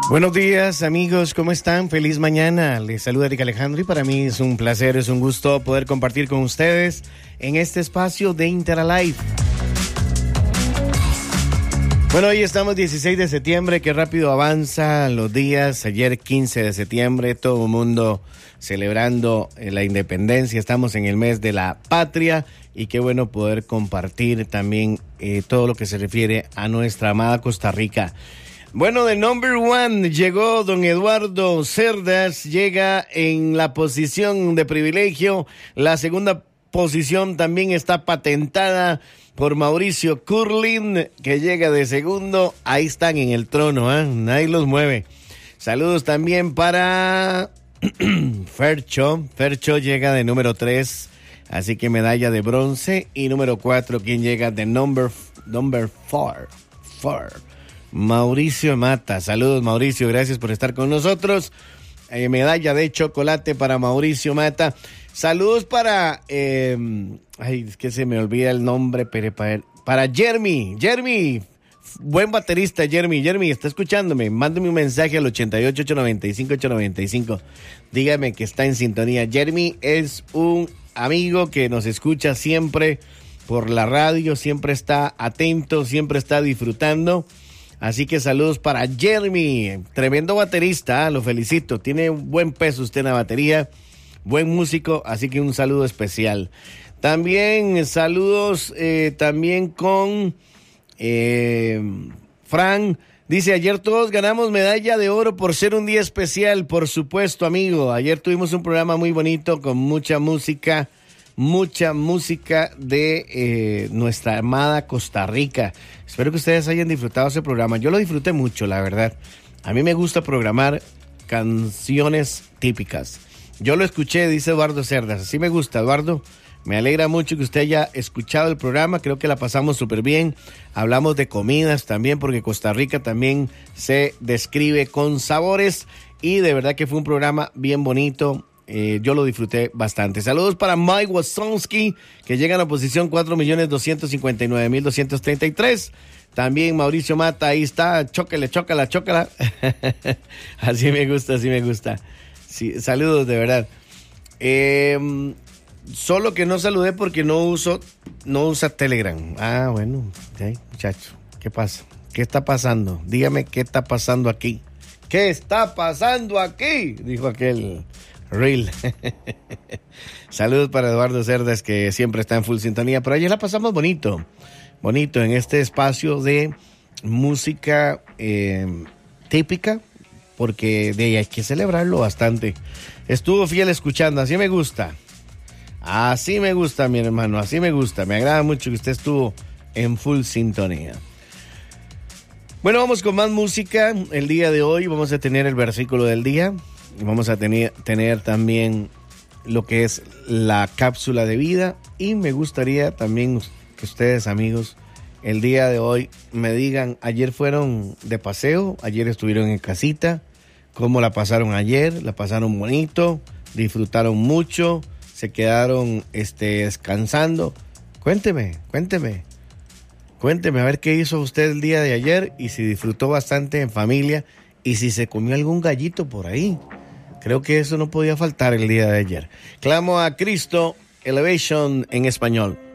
Buenos días, amigos, ¿cómo están? Feliz mañana. Les saluda Eric Alejandro y para mí es un placer, es un gusto poder compartir con ustedes en este espacio de Interalive. Bueno, hoy estamos 16 de septiembre, qué rápido avanzan los días. Ayer 15 de septiembre, todo el mundo celebrando la independencia. Estamos en el mes de la patria y qué bueno poder compartir también todo lo que se refiere a nuestra amada Costa Rica. Bueno, de number one llegó don Eduardo Cerdas, llega en la posición de privilegio. La segunda posición también está patentada por Mauricio Curlin, que llega de segundo. Ahí están en el trono, nadie los mueve. Saludos también para Fercho. Fercho llega de número 3, así que medalla de bronce. Y número 4, quien llega de number 4. Mauricio Mata. Saludos, Mauricio, gracias por estar con nosotros. Medalla de chocolate para Mauricio Mata. Saludos para es que se me olvida el nombre, pero para Jeremy, buen baterista. Jeremy, está escuchándome, mándeme un mensaje al 88-895-895, dígame que está en sintonía. Jeremy es un amigo que nos escucha siempre por la radio, siempre está atento, siempre está disfrutando. Así que saludos para Jeremy, tremendo baterista, lo felicito, tiene un buen peso usted en la batería, buen músico, así que un saludo especial. También saludos también con Fran, dice, ayer todos ganamos medalla de oro por ser un día especial, por supuesto, amigo. Ayer tuvimos un programa muy bonito con mucha música de nuestra amada Costa Rica. Espero que ustedes hayan disfrutado ese programa. Yo lo disfruté mucho, la verdad. A mí me gusta programar canciones típicas. Yo lo escuché, dice Eduardo Cerdas. Así me gusta, Eduardo. Me alegra mucho que usted haya escuchado el programa. Creo que la pasamos súper bien. Hablamos de comidas también, porque Costa Rica también se describe con sabores. Y de verdad que fue un programa bien bonito. Yo lo disfruté bastante. Saludos para Mike Wasonsky, que llega a la posición 4.259.233. También Mauricio Mata, ahí está. Chócala. Así me gusta. Sí, saludos, de verdad. Solo que no saludé porque no usa Telegram. Ah, bueno, okay, muchacho. ¿Qué pasa? ¿Qué está pasando? Dígame qué está pasando aquí. ¿Qué está pasando aquí? Dijo aquel Real. Saludos para Eduardo Cerdas, que siempre está en full sintonía. Pero ayer la pasamos bonito en este espacio de música típica, porque de ahí hay que celebrarlo bastante. Estuvo fiel escuchando, así me gusta, mi hermano, así me gusta. Me agrada mucho que usted estuvo en full sintonía. Bueno, vamos con más música. El día de hoy vamos a tener el versículo del día. Vamos a tener también lo que es la cápsula de vida. Y me gustaría también que ustedes, amigos, el día de hoy me digan, ayer fueron de paseo, ayer estuvieron en casita, ¿cómo la pasaron ayer? ¿La pasaron bonito? ¿Disfrutaron mucho? ¿Se quedaron descansando? Cuénteme a ver qué hizo usted el día de ayer y si disfrutó bastante en familia y si se comió algún gallito por ahí. Creo que eso no podía faltar el día de ayer. Clamo a Cristo, Elevation en español.